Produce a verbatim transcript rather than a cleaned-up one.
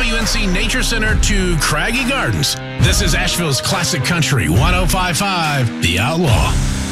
W N C Nature Center to Craggy Gardens. This is Asheville's Classic Country one oh five point five, The Outlaw.